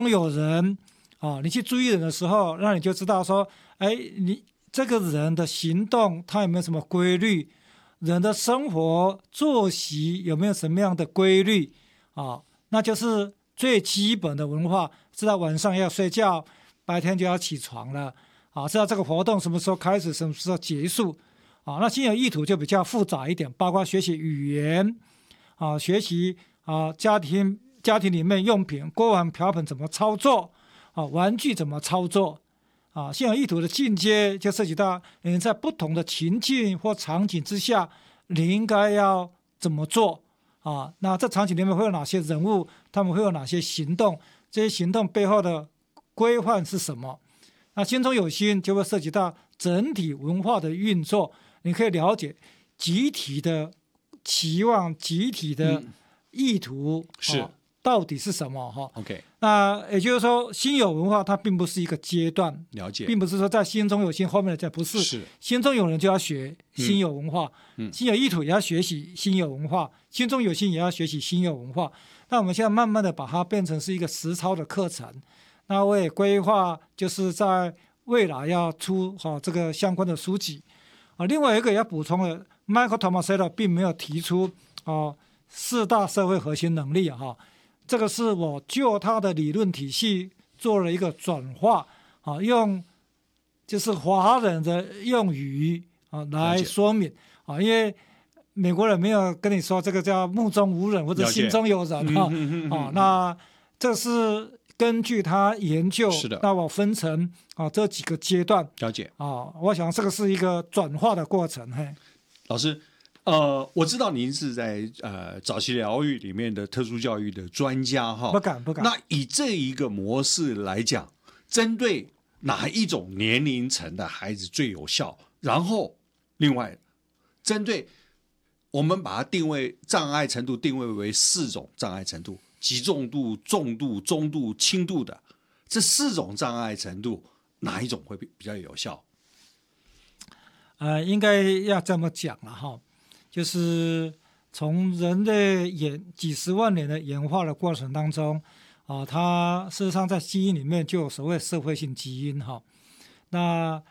有人你去注意人的时候，那你就知道说，你这个人的行动他有没有什么规律，人的生活作息有没有什么样的规律那就是最基本的文化，知道晚上要睡觉，白天就要起床了知道这个活动什么时候开始，什么时候结束那心有意图就比较复杂一点，包括学习语言学习家庭里面用品锅碗瓢盆怎么操作玩具怎么操作心有意图的进阶就涉及到你在不同的情境或场景之下，你应该要怎么做那这场景里面会有哪些人物，他们会有哪些行动，这些行动背后的规范是什么？那心中有心就会涉及到整体文化的运作，你可以了解集体的期望，集体的意图是到底是什么 OK， 那也就是说，心有文化它并不是一个阶段， 了解， 并不是说在心中有心后面的这不是，心中有人就要学心有文化，心有意图也要学习心有文化，心中有心也要学习心有文化。那我们现在慢慢的把它变成是一个实操的课程。那我也规划就是在未来要出这个相关的书籍另外一个也要补充的 ，Michael Tomasello 并没有提出4大社会核心能力这个是我就他的理论体系做了一个转化用就是华人的用语来说明因为美国人没有跟你说这个叫目中无人或者心中有人那这是根据他研究，那我分成这几个阶段， 了解我想这个是一个转化的过程。 老师我知道您是在早期疗愈里面的特殊教育的专家不敢。 那以这一个模式来讲，针对哪一种年龄层的孩子最有效？然后另外针对我们把它定位障碍程度定位为4种障碍程度，极重度、重度、中度、轻度的这4种障碍程度，哪一种会比较有效？ 应该要这么讲了就是从人类几十万年的演化的过程当中它事实上在基因里面就有所谓社会性基因那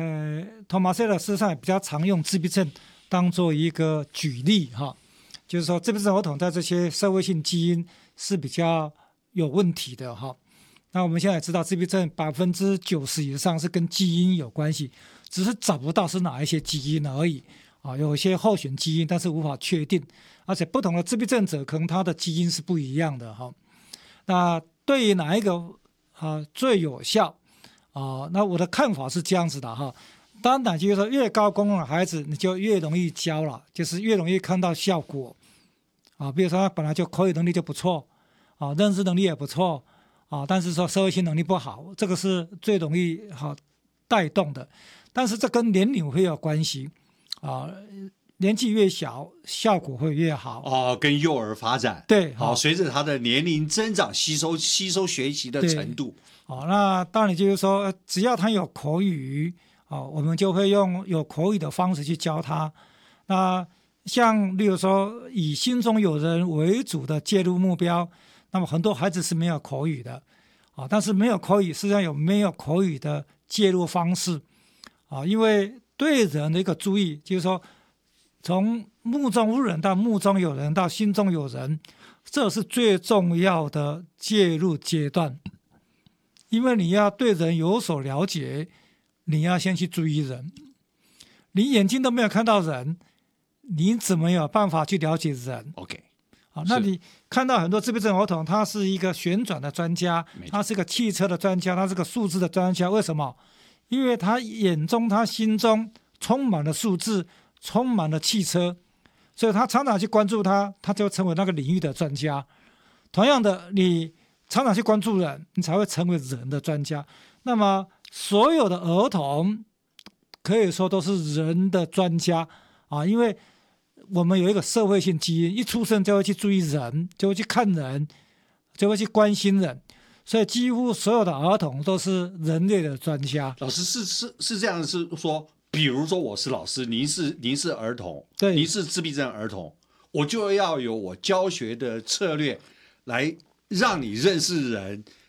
Tomasello 事实上也比较常用自闭症当做一个举例就是说自闭症儿童在这些社会性基因是比较有问题的那我们现在知道自闭症90%以上是跟基因有关系，只是找不到是哪一些基因而已有一些候选基因但是无法确定，而且不同的自闭症者可能他的基因是不一样的那对于哪一个最有效那我的看法是这样子的当然就是说越高功能的孩子你就越容易教了，就是越容易看到效果比如说他本来就口语能力就不错认知能力也不错但是说社会性能力不好，这个是最容易带动的，但是这跟年龄会有关系年纪越小效果会越好跟幼儿发展对随着他的年龄增长吸收学习的程度那当然就是说只要他有口语我们就会用有口语的方式去教他。那像例如说以心中有人为主的介入目标，那么很多孩子是没有口语的但是没有口语实际上有没有口语的介入方式因为对人的一个注意就是说从目中无人到目中有人到心中有人，这是最重要的介入阶段，因为你要对人有所了解，你要先去注意人，你眼睛都没有看到人，你怎么有办法去了解人 ？OK， 那你看到很多自闭症儿童，他是一个旋转的专家，他是个汽车的专家，他是个数字的专家，为什么？因为他眼中他心中充满了数字，充满了汽车，所以他常常去关注他就成为那个领域的专家。同样的，你常常去关注人，你才会成为人的专家。那么所有的儿童可以说都是人的专家因为我们有一个社会性基因，一出生就会去注意人，就会去看人，就会去关心人，所以几乎所有的儿童都是人类的专家。 老师是这样，是说，比如说我是老师，您是儿童， 对， 您是自闭症儿童，我就要有我教学的策略来让你认识人，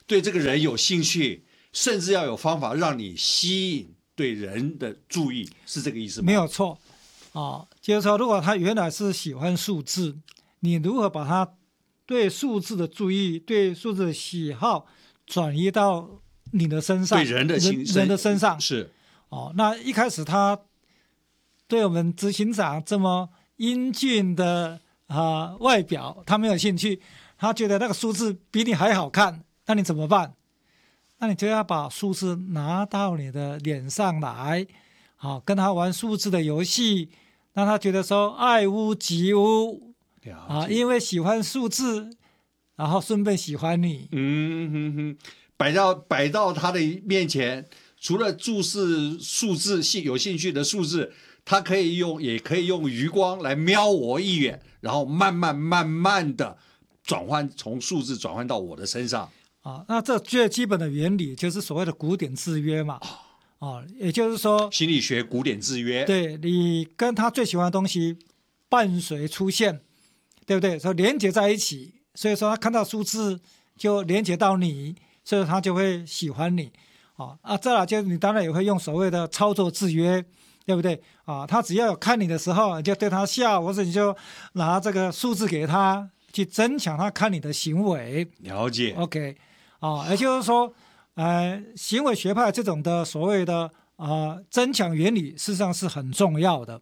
对这个人有兴趣，甚至要有方法让你吸引对人的注意，是这个意思吗？ 没有错就是说，如果他原来是喜欢数字，你如何把他对数字的注意、对数字的喜好转移到你的身上， 对人的人的身上是那一开始他对我们执行长这么英俊的外表，他没有兴趣，他觉得那个数字比你还好看，那你怎么办？那你就要把数字拿到你的脸上来，跟他玩数字的游戏，让他觉得说爱屋及乌因为喜欢数字，然后顺便喜欢你。 摆到他的面前，除了注视数字有兴趣的数字，他也可以用余光来瞄我一眼，然后慢慢的从数字转换到我的身上。 那这最基本的原理就是所谓的古典制约嘛。也就是说， 心理学古典制约， 对，你跟他最喜欢的东西伴随出现，对不对？所以连接在一起，所以说他看到数字就连接到你，所以他就会喜欢你。再来就是你当然也会用所谓的操作制约，对不对？他只要有看你的时候，你就对他笑，或者你就拿这个数字给他，去增强他看你的行为。 了解 OK 也就是说，行为学派这种的所谓的增强原理，事实上是很重要的。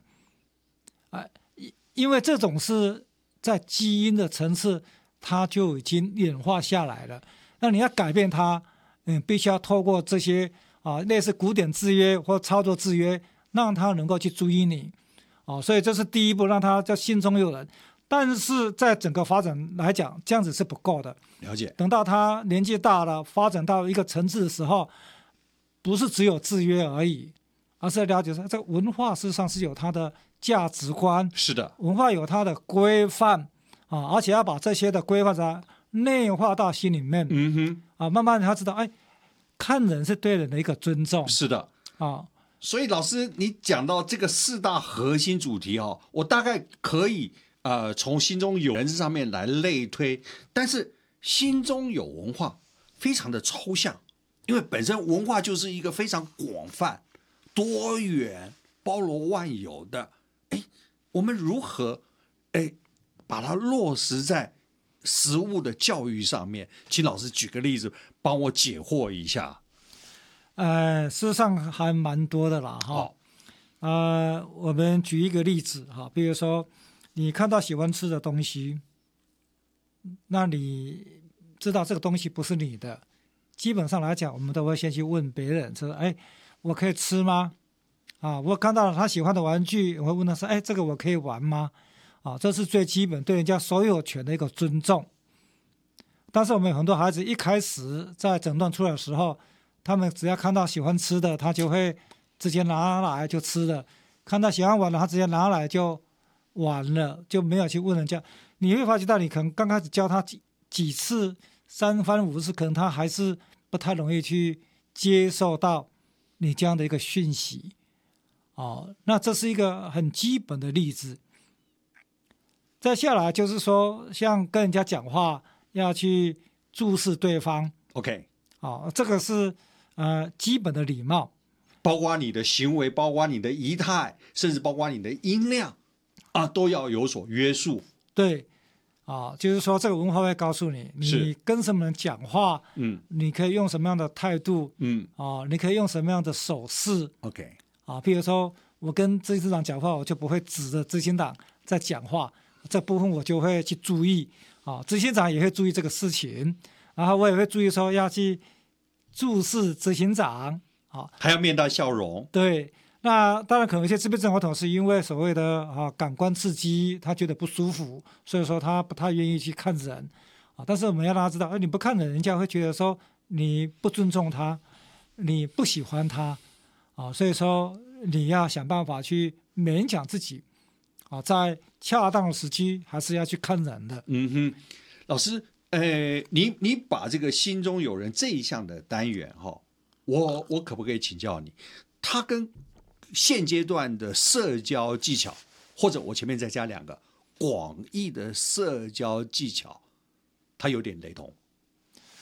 因为这种是在基因的层次，它就已经演化下来了。那你要改变它，必须要透过这些类似古典制约或操作制约，让他能够去注意你。所以这是第一步，让他在心中有人。但是在整个发展来讲，这样子是不够的。 了解。 等到他年纪大了，发展到一个层次的时候，不是只有制约而已，而是了解说，这个文化事实上是有它的价值观， 是的， 文化有它的规范而且要把这些的规范内化到心里面。慢慢他知道，看人是对人的一个尊重。 是的所以老师，你讲到这个4大核心主题我大概可以从心中有人上面来类推，但是心中有文化非常的抽象，因为本身文化就是一个非常广泛、多元、包罗万有的。我们如何把它落实在实务的教育上面？请老师举个例子，帮我解惑一下。 事实上还蛮多的啦我们举一个例子比如说你看到喜欢吃的东西，那你知道这个东西不是你的，基本上来讲，我们都会先去问别人说：“我可以吃吗？”我看到了他喜欢的玩具，我会问他说：“这个我可以玩吗？”这是最基本对人家所有权的一个尊重。但是我们有很多孩子一开始在诊断出来的时候，他们只要看到喜欢吃的，他就会直接拿来就吃了；看到喜欢玩的，他直接拿来就玩了，就没有去问人家。你会发觉到，你可能刚开始教他几次，3番5次，可能他还是不太容易去接受到你这样的一个讯息。那这是一个很基本的例子。再下来就是说，像跟人家讲话要去注视对方。 OK， 这个是基本的礼貌， 包括你的行为，包括你的仪态，甚至包括你的音量都要有所约束。 对就是说这个文化会告诉你，你跟什么人讲话，你可以用什么样的态度，你可以用什么样的手势。 OK， 譬如说我跟执行长讲话，我就不会指着执行长在讲话，这部分我就会去注意执行长也会注意这个事情，然后我也会注意说要去注视执行长还要面带笑容。 对，那当然可能有些自闭症儿童是因为所谓的感官刺激，他觉得不舒服，所以说他不太愿意去看人但是我们要让他知道，你不看人，人家会觉得说你不尊重他，你不喜欢他所以说你要想办法去勉强自己在恰当的时机还是要去看人的。 老师，你把这个心中有人这一项的单元我可不可以请教你，它跟现阶段的社交技巧，或者我前面再加2个广义的社交技巧，它有点雷同？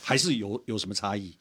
还是有什么差异？